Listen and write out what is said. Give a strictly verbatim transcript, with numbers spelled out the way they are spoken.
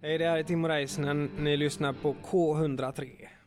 Hej, det här är Timo Räisänen. Ni lyssnar på K hundra tre.